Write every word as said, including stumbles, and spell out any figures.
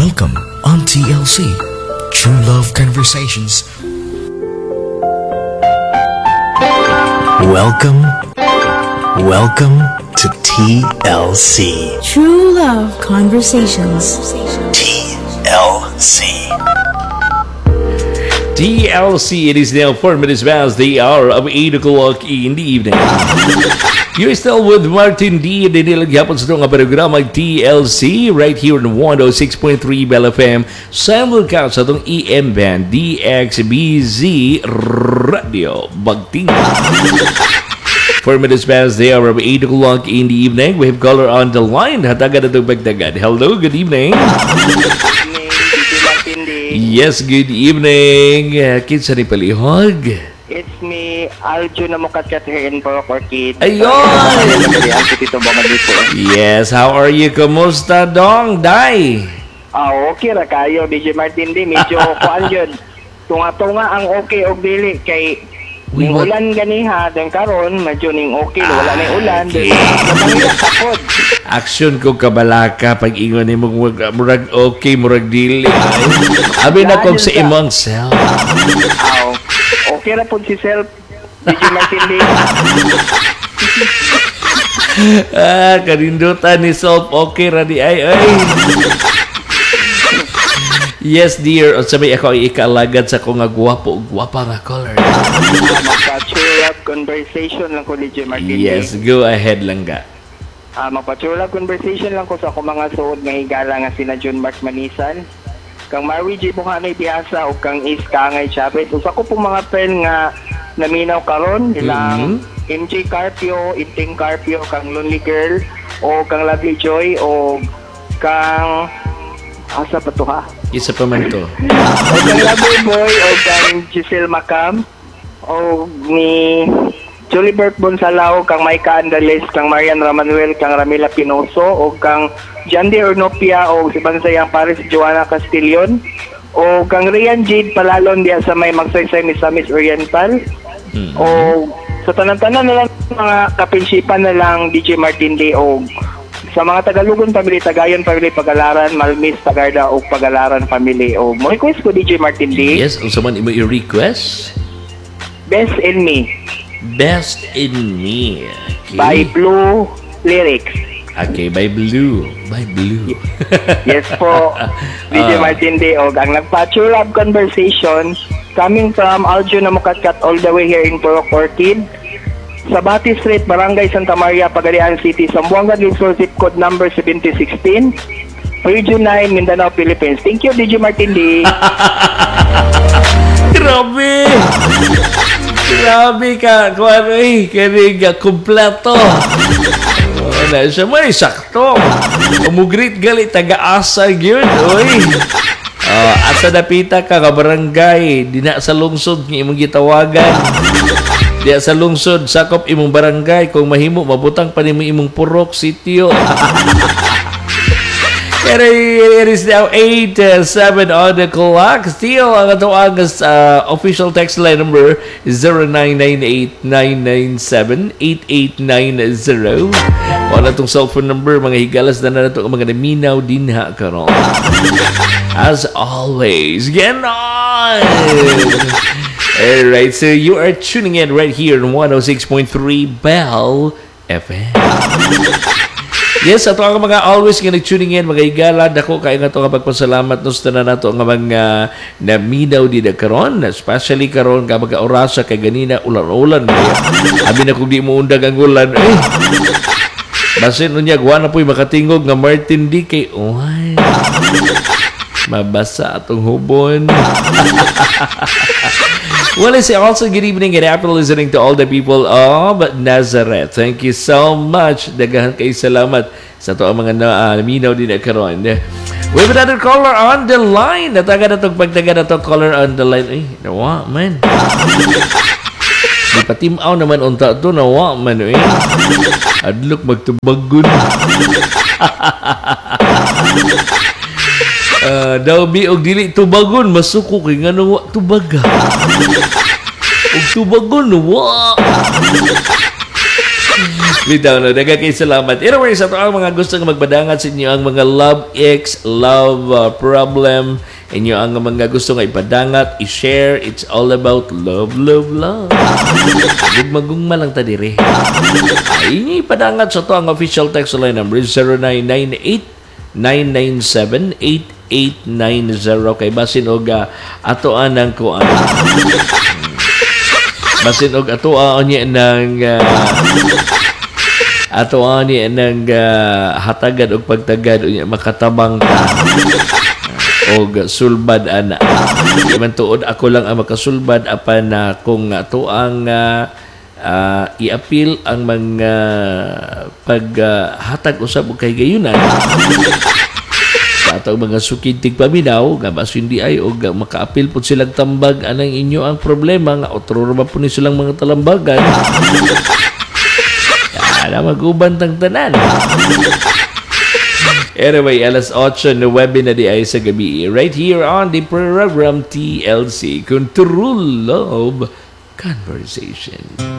Welcome on T L C, True Love Conversations. Welcome, welcome to T L C. True Love Conversations. T L C. T L C, it is now four minutes past the hour of eight o'clock in the evening. You're still with Martin D. Dinilag hapon sa itong programa T L C right here on one oh six point three Bell F M. Simulcast sa itong E M band D X B Z Radio Bagting. Four minutes past the hour of eight o'clock in the evening. We have caller on the line. Hatagan na itong bagdagan. Hello, good evening. Yes, good evening. Uh, Kinsa ni palihog? It's me, Aljo na mukatkat here in Purok Orchid. Ayun! Yes. Yes, how are you? Kumusta, Dong? Day? Ah, okay ra kayo, D J Martin D. Medyo kuan yun. Tunga-tunga ang okay o dili kay We ning want- ulan ganiha, then karon medyo ning okay, wala na ulan. Okay. Then sakod. Action ko kabalaka pag ingon ni mo murag okay, murag dili. Abi na kog sa imong self. Aw. Okay ra pud si self. D J Martin D. Ah, karindutan ni self okay ra di ay ay. Yes, dear. O sabi ako ay ikaalagad sa ko nga gwapo ug gwapa nga color. Magpa-chill up conversation lang ko D J Martin D. Yes, go ahead lang ga. Ah, magpa-chill up conversation lang ko sa ako mga suod nga higala nga sina John Mark Manisan. Kang Marwi J. Buhanay Piasa o kang Is Kangay Chavez. Usa ko pong mga friend nga naminaw karon ilang Mm-hmm. M J Carpio, Iting Carpio, kang Lonely Girl, o kang Lovely Joy, o kang asa pa to ha? Isa pa man to. O kang Lovely Boy, o kang Giselle Macam, o ni Julie Bert Bonsalao, kang Maika Andales, kang Marian Ramanuel, kang Ramila Pinoso, o kang Jandy Ornopia, o si Bansayang Paris Joanna Castillon, o kang Rian Jade Palalon diya sa may magsaysay ni Samis Oriental, Mm-hmm. o sa tanan-tanan na lang mga kapinsipan na lang D J Martin D, o sa mga Tagalugon family, Tagayon family, Pagalaran, Malmis, Tagarda, o Pagalaran family, o mo request ko D J Martin D. Yes, unsa man imo i-request? Best in Me Best in Me. Okay. by Blue Lyrics. Okay, by Blue. By Blue. Yes po, D J Ah. Martin D. O ang nagpa-true love conversation coming from Aljo na Mukatkat all the way here in Purok Orchid, Sabati Street, Barangay Santa Maria, Pagadian City, Zamboanga del Sur, zip code number seventy sixteen, Region nine, Mindanao, Philippines. Thank you, D J Martin D. Grabe! Grabe ka! Kuwano eh, kanig kompleto. Wala siya may sakto. Umugrit gali, taga-asa yun, oy. Uh, asa napita ka ka barangay, di na sa lungsod ng imong gitawagan. Di sa lungsod, sakop imong barangay, kung mahimo, mabutang pa nimo imong purok, sitio. Pero it is now eight uh, seven on the clock. Still, ang ito ang uh, official text line number is zero nine nine eight nine nine seven eight eight nine zero. Wala itong cellphone number, mga higalas na na ito ang mga naminaw din ha karon. As always, ganon! Alright, so you are tuning in right here on one oh six point three Bell F M. Yes, ato ang mga always nga nag-tuning in, mga higala, dako kaya nga ito nga pagpasalamat nos na na ito ang mga naminaw din na karon, especially karon ka mag-orasa kay ganina ulan-ulan kaya. Abi na kung di mo undag ang ulan, eh. Basin nun niya, gawa na po'y makatingog nga Martin D. kay uwan. Mabasa atong hubon. Well, I say also good evening and after listening to all the people of Nazareth. Thank you so much. Dagahan kayo salamat sa ito ang mga na, uh, naminaw din na karon. We have another caller on the line. Nataga na itong pagtaga na itong caller on the line. Ay, nawa man. Di patimaw naman unta ito. Nawa man. Eh. Adlok magtubagon. Uh, daw bi og dili tubagon masuko kay nganong wa tubaga. Og tubagon wa. Bitaw no, daga kay salamat. Anyway, sa to ang mga gusto nga magbadangat sa inyo ang mga love ex, love uh, problem, inyo ang mga gusto nga ipadangat, i-share, it's all about love, love, love. Gugmagugma lang ta dire. Ay, inyo ipadangat sa to ang official text line number zero nine nine eight nine nine seven eight eight nine zero kay basin og uh, atoan ng kuan. Basin og atoan niya ng uh, ato ani nang uh, hatagan og pagtagad unya makatabang ka og sulbad ana. Iman tuod ako lang ang makasulbad apan na uh, kung ato ang uh, uh, i-appeal ang mga paghatag uh, usab og kay gayunan. Sa atong mga sukintig paminaw nga bas hindi ay og maka-appeal pud silang tambag anang inyo ang problema nga otro ra po ni silang mga talambagan. Ala maguban tang tanan. Anyway, alas otso na webin na di ay sa gabi. Right here on the program T L C, Control Love Conversation.